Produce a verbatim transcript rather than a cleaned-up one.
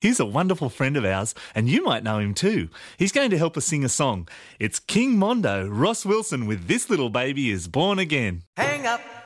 He's a wonderful friend of ours, and you might know him too. He's going to help us sing a song. It's King Mondo, Ross Wilson with This Little Baby Is Born Again. Hang up